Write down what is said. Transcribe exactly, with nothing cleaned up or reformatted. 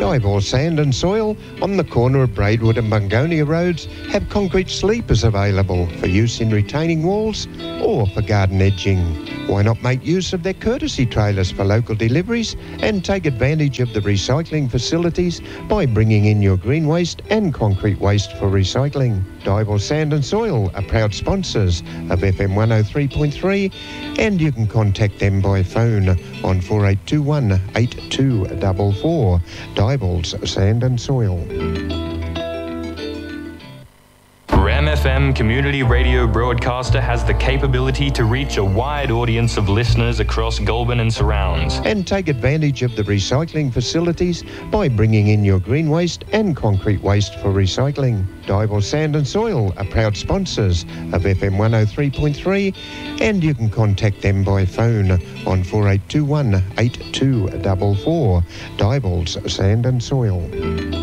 Diboll Sand and Soil on the corner of Braidwood and Bungonia Roads have concrete sleepers available for use in retaining walls or for garden edging. Why not make use of their courtesy trailers for local deliveries and take advantage of the recycling facilities by bringing in your green waste and concrete waste for recycling? Diboll Sand and Soil are proud sponsors of F M one oh three point three, and you can contact them by phone on four eight two one, eight two four four. Diboll's Sand and Soil. Ram F M community radio broadcaster has the capability to reach a wide audience of listeners across Goulburn and surrounds. And take advantage of the recycling facilities by bringing in your green waste and concrete waste for recycling. Diboll Sand and Soil are proud sponsors of F M one oh three point three, and you can contact them by phone on four eight two one, eight two four four. Diboll's Sand and Soil.